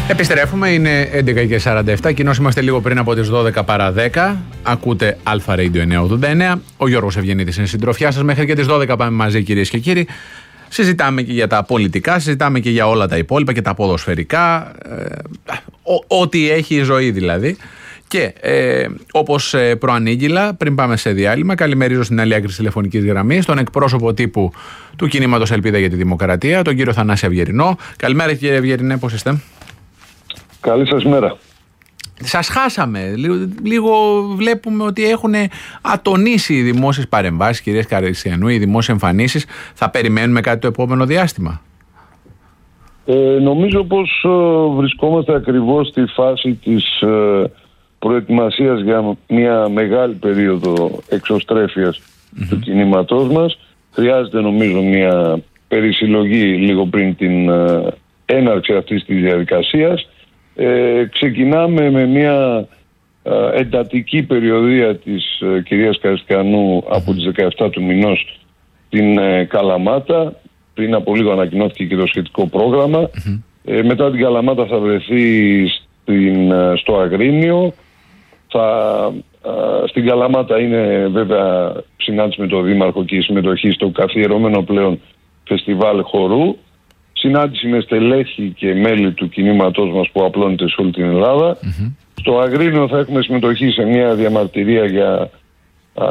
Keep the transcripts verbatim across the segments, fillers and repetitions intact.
Επιστρέφουμε, είναι έντεκα και σαράντα επτά, κοινώς είμαστε λίγο πριν από τις δώδεκα παρά δέκα. Ακούτε Αλφα Radio εννιακόσια ογδόντα εννέα. Ο Γιώργος Ευγενίδης είναι συντροφιά σας. Μέχρι και τις δώδεκα πάμε μαζί, κυρίες και κύριοι. Συζητάμε και για τα πολιτικά, συζητάμε και για όλα τα υπόλοιπα και τα ποδοσφαιρικά. Ε, ό,τι έχει η ζωή δηλαδή. Και ε, όπως ε, προανήγγυλα, πριν πάμε σε διάλειμμα, καλημερίζω στην άλλη άκρη της τηλεφωνικής γραμμής τον εκπρόσωπο τύπου του κινήματος Ελπίδα για τη Δημοκρατία, τον κύριο Θανάση Αυγερινό. Καλημέρα, κύριε Αυγερινέ, πώς είστε? Καλή σας μέρα. Σας χάσαμε. Λίγο, λίγο βλέπουμε ότι έχουν ατονίσει οι δημόσιες παρεμβάσεις, κυρίες Καριστιανού, οι δημόσιες εμφανίσεις. Θα περιμένουμε κάτι το επόμενο διάστημα? Ε, νομίζω πως ε, βρισκόμαστε ακριβώς στη φάση της ε, προετοιμασίας για μια μεγάλη περίοδο εξωστρέφειας mm-hmm. του κινήματός μας. Χρειάζεται νομίζω μια περισυλλογή λίγο πριν την ε, έναρξη αυτής της διαδικασίας. Ε, ξεκινάμε με μια ε, εντατική περιοδία της ε, κυρίας Καριστιανού από τις δεκαεπτά του μηνός στην ε, Καλαμάτα. Πριν από λίγο ανακοινώθηκε και το σχετικό πρόγραμμα. Mm-hmm. Ε, μετά την Καλαμάτα θα βρεθεί στην, ε, στο Αγρίνιο. Θα, ε, στην Καλαμάτα είναι βέβαια συνάντηση με τον Δήμαρχο και η συμμετοχή στο καθιερωμένο πλέον φεστιβάλ χορού. Συνάντηση με στελέχη και μέλη του κινήματός μας που απλώνεται σε όλη την Ελλάδα. Mm-hmm. Στο Αγρίνιο θα έχουμε συμμετοχή σε μια διαμαρτυρία για α,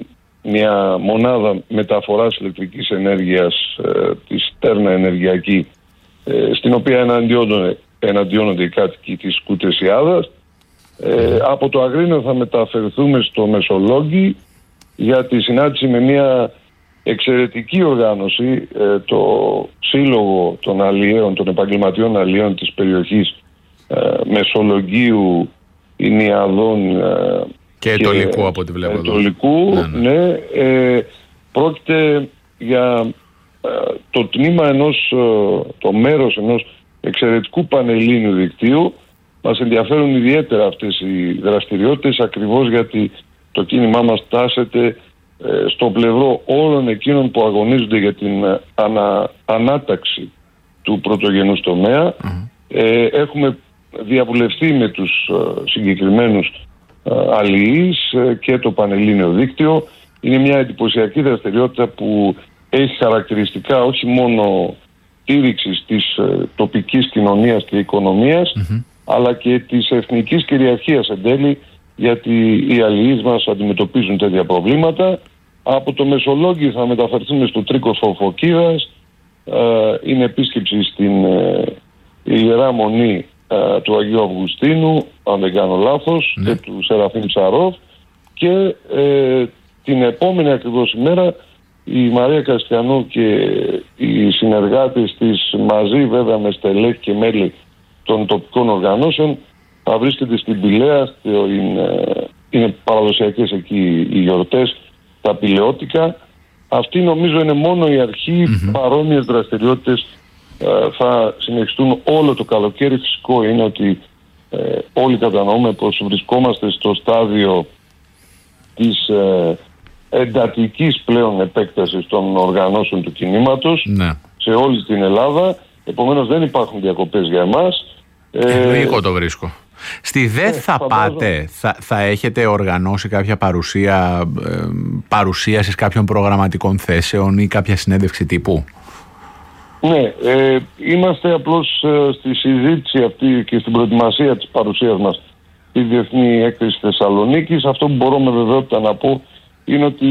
μια μονάδα μεταφοράς ηλεκτρικής ενέργειας, ε, τη Στέρνα Ενεργειακή, ε, στην οποία εναντιώνονται, εναντιώνονται οι κάτοικοι της Κουτεσιάδας. Ε, από το Αγρίνιο θα μεταφερθούμε στο Μεσολόγγι για τη συνάντηση με μια εξαιρετική οργάνωση, ε, το Σύλλογο των Αλλιέων, των Επαγγελματιών Αλλιέων της περιοχής ε, Μεσολογγίου, Ινιαδών ε, και Ετωλικού, από ό,τι βλέπω εδώ. Ετωλικού, ναι, ναι. ναι ε, πρόκειται για ε, το τμήμα ενός, ε, το μέρος ενός εξαιρετικού πανελλήνιου δικτύου. Μας ενδιαφέρουν ιδιαίτερα αυτές οι δραστηριότητες, ακριβώς γιατί το κίνημά μας τάσεται στο πλευρό όλων εκείνων που αγωνίζονται για την ανα, ανάταξη του πρωτογενούς τομέα. Mm-hmm. Ε, έχουμε διαβουλευτεί με τους ε, συγκεκριμένους ε, αλληλείς ε, και το Πανελλήνιο Δίκτυο. Είναι μια εντυπωσιακή δραστηριότητα που έχει χαρακτηριστικά όχι μόνο στήριξης της ε, τοπικής κοινωνίας και οικονομίας, mm-hmm. αλλά και της εθνικής κυριαρχίας εν τέλει, γιατί οι αλληλείς μας αντιμετωπίζουν τέτοια προβλήματα. Από το Μεσολόγγι θα μεταφερθούμε στο Τρίκοσο Φωκίδας. Ε, είναι επίσκεψη στην ε, Ιερά Μονή ε, του Αγίου Αυγουστίνου, αν δεν κάνω λάθος, ναι. και του Σεραφείμ Ψαρόφ. Και ε, την επόμενη ακριβώς ημέρα η Μαρία Καριστιανού και οι συνεργάτες της, μαζί βέβαια με στελέχη και μέλη των τοπικών οργανώσεων, θα βρίσκεται στην Πηλαία. Είναι, είναι παραδοσιακές εκεί οι γιορτές, τα πηλαιώτικα. Αυτή νομίζω είναι μόνο η αρχή. Mm-hmm. Παρόμοιες δραστηριότητες ε, θα συνεχιστούν όλο το καλοκαίρι. Φυσικό είναι ότι ε, όλοι κατανοούμε πως βρισκόμαστε στο στάδιο της ε, εντατικής πλέον επέκτασης των οργανώσεων του κινήματος ναι. σε όλη την Ελλάδα. Επομένως δεν υπάρχουν διακοπές για εμάς. Εγώ το βρίσκω. Στη ΔΕΘ ε, θα φαντάζω... πάτε, θα, θα έχετε οργανώσει κάποια παρουσία, ε, παρουσίασης κάποιων προγραμματικών θέσεων ή κάποια συνέντευξη τύπου? Ναι, ε, είμαστε απλώς ε, στη συζήτηση αυτή και στην προετοιμασία της παρουσίας μας στη Διεθνή Έκθεση Θεσσαλονίκης. Αυτό που μπορώ με βεβαιότητα να πω είναι ότι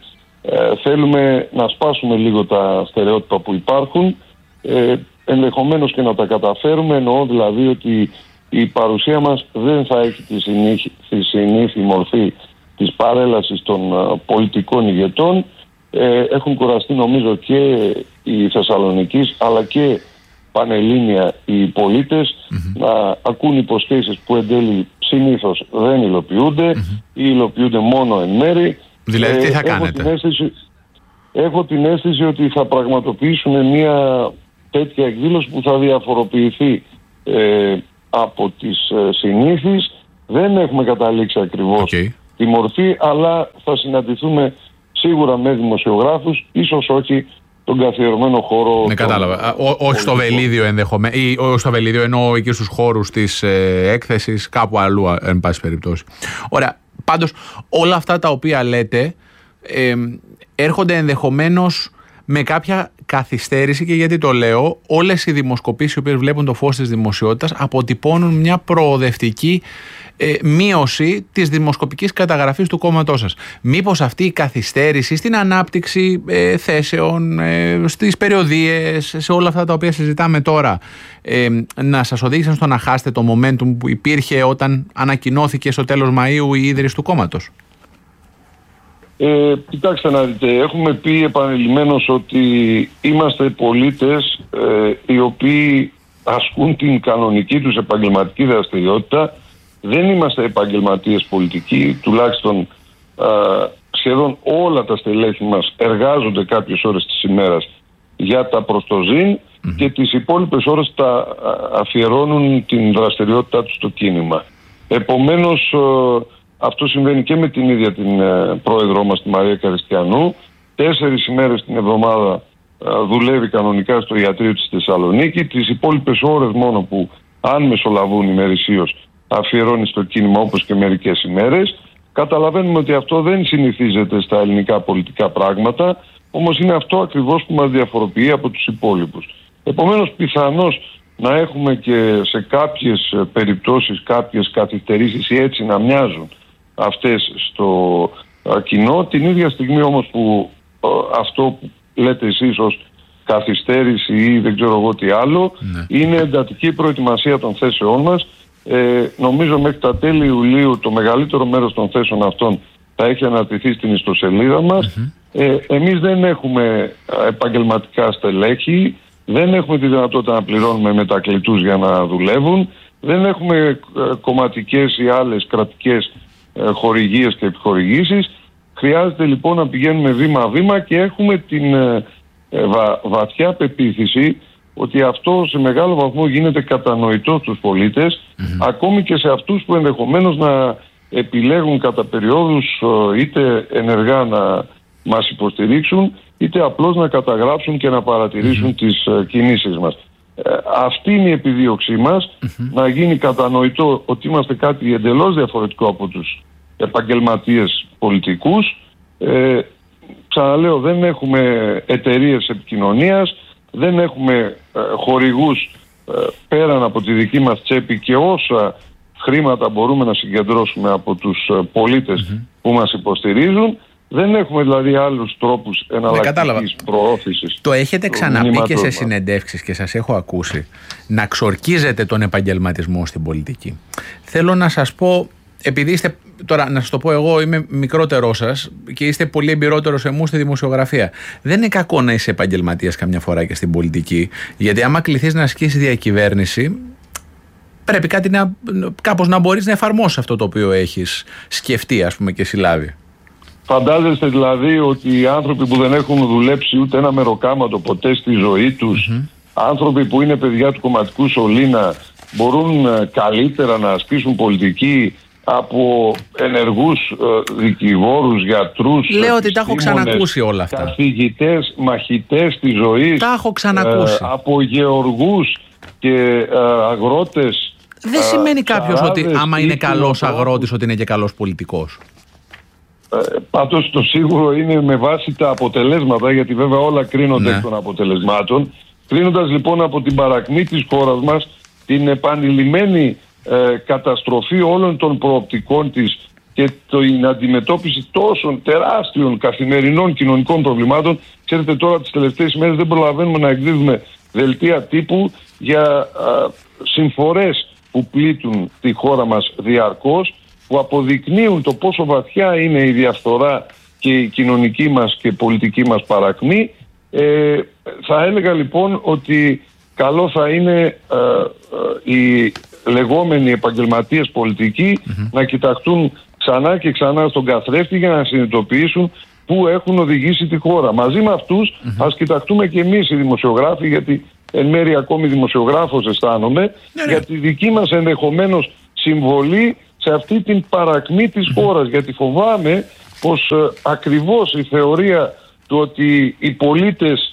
ε, θέλουμε να σπάσουμε λίγο τα στερεότυπα που υπάρχουν, ε, ενδεχομένως και να τα καταφέρουμε. Εννοώ δηλαδή ότι η παρουσία μας δεν θα έχει τη συνήθη, τη συνήθη μορφή της παρέλασης των uh, πολιτικών ηγετών. Ε, έχουν κουραστεί νομίζω και οι Θεσσαλονικείς αλλά και πανελλήνια οι πολίτες mm-hmm. να ακούν υποσχέσεις που εν τέλει συνήθως δεν υλοποιούνται mm-hmm. ή υλοποιούνται μόνο εν μέρη. Δηλαδή τι θα ε, κάνετε? Έχω την, αίσθηση, έχω την αίσθηση ότι θα πραγματοποιήσουμε μια τέτοια εκδήλωση που θα διαφοροποιηθεί ε, από τις ε, συνήθεις. Δεν έχουμε καταλήξει ακριβώς okay. τη μορφή, αλλά θα συναντηθούμε σίγουρα με δημοσιογράφους, ίσως όχι τον καθιερωμένο χώρο. Ναι, κατάλαβα. Όχι στο Βελίδιο ενδεχομένως, ή όχι στο Βελίδιο, εννοώ εκεί στους χώρους της ε, έκθεσης, κάπου αλλού, εν πάση περιπτώσει. Ωραία. Πάντως, όλα αυτά τα οποία λέτε ε, έρχονται ενδεχομένως με κάποια καθυστέρηση, και γιατί το λέω, όλες οι δημοσκοπήσεις οι οποίες βλέπουν το φως της δημοσιότητας αποτυπώνουν μια προοδευτική ε, μείωση της δημοσκοπικής καταγραφής του κόμματός σας. Μήπως αυτή η καθυστέρηση στην ανάπτυξη ε, θέσεων, ε, στις περιοδίες, σε όλα αυτά τα οποία συζητάμε τώρα, ε, να σας οδήγησαν στο να χάσετε το momentum που υπήρχε όταν ανακοινώθηκε στο τέλος Μαΐου η ίδρυση του κόμματος? Ε, κοιτάξτε να δείτε, έχουμε πει επανειλημμένως ότι είμαστε πολίτες ε, οι οποίοι ασκούν την κανονική τους επαγγελματική δραστηριότητα. Δεν είμαστε επαγγελματίες πολιτικοί, τουλάχιστον ε, σχεδόν όλα τα στελέχη μας εργάζονται κάποιες ώρες της ημέρας για τα προστοζήν mm-hmm. και τις υπόλοιπες ώρες τα αφιερώνουν την δραστηριότητά τους στο κίνημα. Επομένως, ε, αυτό συμβαίνει και με την ίδια την ε, πρόεδρό μας, τη Μαρία Καριστιανού. Τέσσερις ημέρες την εβδομάδα ε, δουλεύει κανονικά στο ιατρείο της Θεσσαλονίκη. Τις υπόλοιπες ώρες μόνο που, αν μεσολαβούν ημερησίως, αφιερώνει στο κίνημα, όπως και μερικές ημέρες. Καταλαβαίνουμε ότι αυτό δεν συνηθίζεται στα ελληνικά πολιτικά πράγματα, όμως είναι αυτό ακριβώς που μας διαφοροποιεί από τους υπόλοιπους. Επομένως, πιθανώς να έχουμε και σε κάποιες περιπτώσεις κάποιες καθυστερήσεις ή έτσι να μοιάζουν αυτές στο κοινό. Την ίδια στιγμή όμως που αυτό που λέτε εσείς ως καθυστέρηση ή δεν ξέρω εγώ τι άλλο, ναι. είναι εντατική προετοιμασία των θέσεών μας. Ε, νομίζω μέχρι τα τέλη Ιουλίου το μεγαλύτερο μέρος των θέσεων αυτών θα έχει αναρτηθεί στην ιστοσελίδα μας. Mm-hmm. Ε, εμείς δεν έχουμε επαγγελματικά στελέχη, δεν έχουμε τη δυνατότητα να πληρώνουμε μετακλητούς για να δουλεύουν, δεν έχουμε ε, κομματικές ή άλλες κρατικές ε, χορηγίες και επιχορηγήσεις. Χρειάζεται λοιπόν να πηγαίνουμε βήμα-βήμα και έχουμε την ε, ε, βα, βαθιά πεποίθηση ότι αυτό σε μεγάλο βαθμό γίνεται κατανοητό στους πολίτες, mm-hmm. ακόμη και σε αυτούς που ενδεχομένως να επιλέγουν κατά περιόδους είτε ενεργά να μας υποστηρίξουν, είτε απλώς να καταγράψουν και να παρατηρήσουν mm-hmm. τις uh, κινήσεις μας. Ε, αυτή είναι η επιδίωξή μας, mm-hmm. να γίνει κατανοητό ότι είμαστε κάτι εντελώς διαφορετικό από τους επαγγελματίες πολιτικούς. Ε, ξαναλέω, δεν έχουμε εταιρείες επικοινωνίας, δεν έχουμε ε, χορηγούς ε, πέραν από τη δική μας τσέπη και όσα χρήματα μπορούμε να συγκεντρώσουμε από τους ε, πολίτες mm-hmm. που μας υποστηρίζουν. Δεν έχουμε δηλαδή άλλους τρόπους εναλλακτικής προώθησης. Το έχετε ξαναπεί και σε συνεντεύξεις και σας έχω ακούσει να ξορκίζετε τον επαγγελματισμό στην πολιτική. Θέλω να σας πω, επειδή είστε, τώρα να σας το πω εγώ, είμαι μικρότερός σας και είστε πολύ εμπειρότερος εμού στη δημοσιογραφία. Δεν είναι κακό να είσαι επαγγελματίας καμιά φορά και στην πολιτική, γιατί άμα κληθείς να ασκήσεις διακυβέρνηση, πρέπει κάτι να, κάπως να μπορείς να εφαρμόσεις αυτό το οποίο έχεις σκεφτεί, ας πούμε, και συλλάβει. Φαντάζεστε δηλαδή ότι οι άνθρωποι που δεν έχουν δουλέψει ούτε ένα μεροκάματο ποτέ στη ζωή τους, mm-hmm. άνθρωποι που είναι παιδιά του κομματικού σωλήνα, μπορούν καλύτερα να ασκήσουν πολιτική από ενεργούς ε, δικηγόρους, γιατρούς, λέω ότι τα έχω ξανακούσει όλα αυτά. Καθηγητές, μαχητές της ζωής, τα έχω ξανακούσει. Ε, από γεωργούς και ε, αγρότες. Δεν σημαίνει κάποιος ότι άμα είναι καλός αγρότης ότι είναι και καλός πολιτικός. Ε, πάντως το σίγουρο είναι με βάση τα αποτελέσματα, γιατί βέβαια όλα κρίνονται ναι. εκ των αποτελεσμάτων. Κρίνοντας λοιπόν από την παρακμή της χώρας μας, την επανειλημμένη ε, καταστροφή όλων των προοπτικών της και την αντιμετώπιση τόσων τεράστιων καθημερινών κοινωνικών προβλημάτων. Ξέρετε, τώρα τις τελευταίες ημέρες δεν προλαβαίνουμε να εκδίδουμε δελτία τύπου για ε, συμφορές που πλήττουν τη χώρα μας διαρκώς, που αποδεικνύουν το πόσο βαθιά είναι η διαφθορά και η κοινωνική μας και πολιτική μας παρακμή. Ε, θα έλεγα λοιπόν ότι καλό θα είναι ε, ε, οι λεγόμενοι επαγγελματίες πολιτικοί mm-hmm. να κοιταχτούν ξανά και ξανά στον καθρέφτη για να συνειδητοποιήσουν πού έχουν οδηγήσει τη χώρα. Μαζί με αυτούς mm-hmm. ας κοιταχτούμε και εμείς οι δημοσιογράφοι, γιατί εν μέρει ακόμη δημοσιογράφος αισθάνομαι, yeah, για τη δική μας ενδεχομένως συμβολή σε αυτή την παρακμή της χώρας, γιατί φοβάμαι πως ε, ακριβώς η θεωρία του ότι οι πολίτες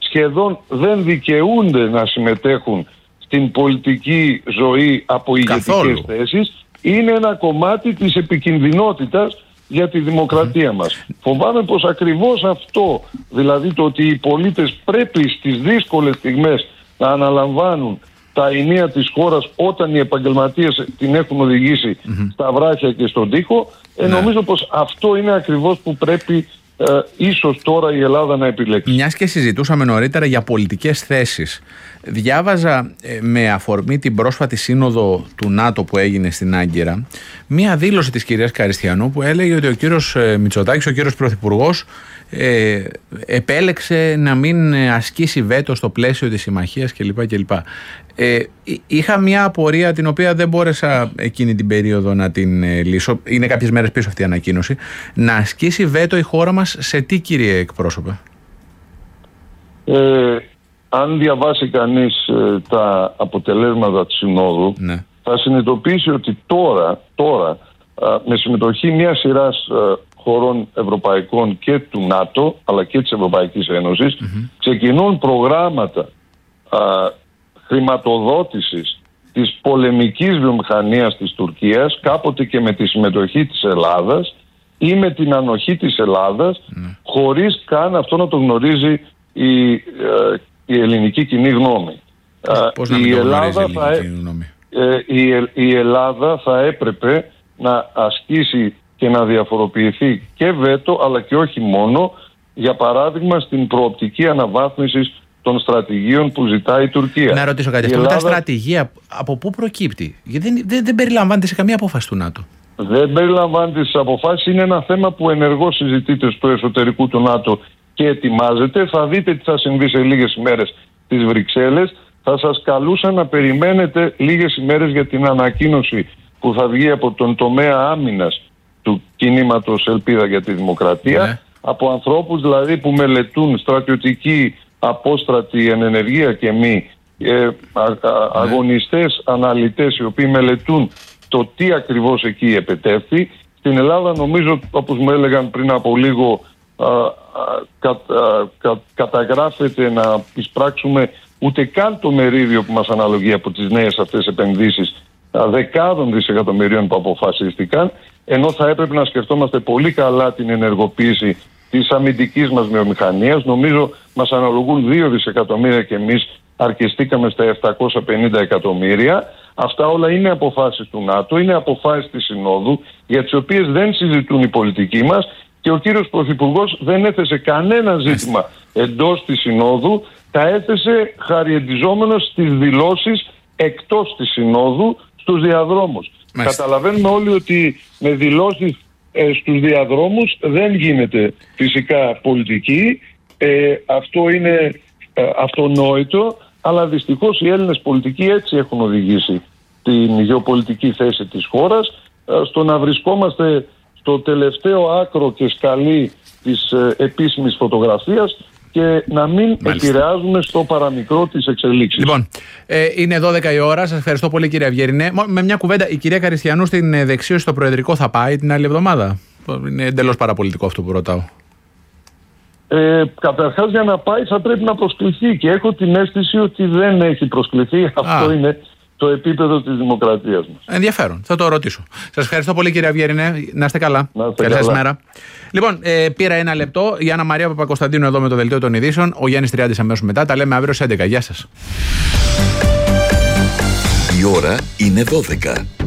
σχεδόν δεν δικαιούνται να συμμετέχουν στην πολιτική ζωή από ηγετικές θέσεις, είναι ένα κομμάτι της επικινδυνότητας για τη δημοκρατία μας. Φοβάμαι πως ακριβώς αυτό, δηλαδή το ότι οι πολίτες πρέπει στις δύσκολες στιγμές να αναλαμβάνουν τα ενία της χώρας όταν οι επαγγελματίες την έχουν οδηγήσει mm-hmm. στα βράχια και στον τοίχο, ε, ναι. νομίζω πως αυτό είναι ακριβώς που πρέπει ε, ίσως τώρα η Ελλάδα να επιλέξει. Μιας και συζητούσαμε νωρίτερα για πολιτικές θέσεις, διάβαζα ε, με αφορμή την πρόσφατη σύνοδο του ΝΑΤΟ που έγινε στην Άγκυρα μία δήλωση της κυρίας Καριστιανού που έλεγε ότι ο κύριος ε, Μητσοτάκης, ο κύριος Πρωθυπουργός, Ε, επέλεξε να μην ασκήσει βέτο στο πλαίσιο της συμμαχίας κλπ. κλπ. Ε, είχα μια απορία την οποία δεν μπόρεσα εκείνη την περίοδο να την ε, λύσω. Είναι κάποιες μέρες πίσω αυτή η ανακοίνωση. Να ασκήσει βέτο η χώρα μας σε τι, κύριε εκπρόσωπε? Ε, αν διαβάσει κανείς ε, τα αποτελέσματα της Συνόδου, ναι. θα συνειδητοποιήσει ότι τώρα, τώρα ε, με συμμετοχή μια σειράς ε, χωρών ευρωπαϊκών και του ΝΑΤΟ αλλά και της Ευρωπαϊκής Ένωσης mm-hmm. ξεκινούν προγράμματα α, χρηματοδότησης της πολεμικής βιομηχανίας της Τουρκίας, κάποτε και με τη συμμετοχή της Ελλάδας ή με την ανοχή της Ελλάδας mm. χωρίς καν αυτό να το γνωρίζει η, ε, η ελληνική κοινή γνώμη. Πώς να μην το γνωρίζει η ελληνική κοινή γνώμη? Ε, η, η Ελλάδα θα έπρεπε να ασκήσει και να διαφοροποιηθεί και βέτο, αλλά και όχι μόνο, για παράδειγμα στην προοπτική αναβάθμιση των στρατηγίων που ζητάει η Τουρκία. Να ρωτήσω κάτι, η αυτό Ελλάδα... με τα στρατηγία από πού προκύπτει? Γιατί δεν, δεν, δεν περιλαμβάνεται σε καμία απόφαση του ΝΑΤΟ. Δεν περιλαμβάνεται στις αποφάσεις, είναι ένα θέμα που ενεργώς συζητείται στο εσωτερικό του ΝΑΤΟ και ετοιμάζεται. Θα δείτε τι θα συμβεί σε λίγες ημέρες στις Βρυξέλλες. Θα σας καλούσα να περιμένετε λίγες ημέρες για την ανακοίνωση που θα βγει από τον τομέα άμυνας του κινήματος Ελπίδα για τη Δημοκρατία, ναι. από ανθρώπους δηλαδή που μελετούν στρατιωτική, απόστρατη, εν ενεργεία και μη, ε, α, α, αγωνιστές, αναλυτές οι οποίοι μελετούν το τι ακριβώς εκεί επετεύχθη. Στην Ελλάδα νομίζω, όπως μου έλεγαν πριν από λίγο, α, α, κα, α, κα, καταγράφεται να εισπράξουμε ούτε καν το μερίδιο που μας αναλογεί από τις νέες αυτές επενδύσεις δεκάδων δισεκατομμυρίων που αποφασίστηκαν, ενώ θα έπρεπε να σκεφτόμαστε πολύ καλά την ενεργοποίηση της αμυντικής μας βιομηχανίας. Νομίζω μας αναλογούν δύο δισεκατομμύρια και εμείς αρκεστήκαμε στα επτακόσια πενήντα εκατομμύρια. Αυτά όλα είναι αποφάσεις του ΝΑΤΟ, είναι αποφάσεις της Συνόδου, για τις οποίες δεν συζητούν οι πολιτικοί μας, και ο κύριος Πρωθυπουργός δεν έθεσε κανένα ζήτημα εντός της Συνόδου, τα έθεσε χαριεντιζόμενος στις δηλώσεις εκτός της Συνόδου, στους διαδρόμους. Μάλιστα. Καταλαβαίνουμε όλοι ότι με δηλώσεις ε, στους διαδρόμους δεν γίνεται φυσικά πολιτική. Ε, αυτό είναι ε, αυτονόητο, αλλά δυστυχώς οι Έλληνες πολιτικοί έτσι έχουν οδηγήσει την γεωπολιτική θέση της χώρας ε, στο να βρισκόμαστε στο τελευταίο άκρο και σκαλί της ε, επίσημης φωτογραφίας και να μην Μάλιστα. επηρεάζουμε στο παραμικρό της εξελίξης. Λοιπόν, ε, είναι δώδεκα η ώρα. Σας ευχαριστώ πολύ, κύριε Αυγερινέ. Με μια κουβέντα, η κυρία Καριστιανού στην δεξίωση στο Προεδρικό θα πάει την άλλη εβδομάδα? Είναι εντελώς παραπολιτικό αυτό που ρωτάω. Ε, καταρχάς, για να πάει θα πρέπει να προσκληθεί και έχω την αίσθηση ότι δεν έχει προσκληθεί. Α. Αυτό είναι το επίπεδο της δημοκρατίας μας. Ενδιαφέρον. Θα το ρωτήσω. Σας ευχαριστώ πολύ, κύριε Αυγερινέ. Να είστε καλά. Καλή σας μέρα. Λοιπόν, ε, πήρα ένα λεπτό. Η Άννα Μαρία Παπακοσταντίνου εδώ με το Δελτίο των Ειδήσεων. Ο Γιάννης Τριάντης αμέσως μετά. Τα λέμε αύριο στις έντεκα. Γεια σας. Η ώρα είναι δώδεκα.